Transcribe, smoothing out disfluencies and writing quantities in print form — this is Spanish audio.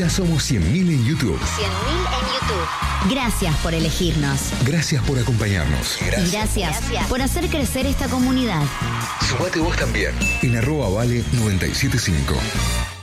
Ya somos 100.000 en YouTube. 100.000 en YouTube. Gracias por elegirnos. Gracias por acompañarnos. Y gracias por hacer crecer esta comunidad. Sumate vos también en @vale975.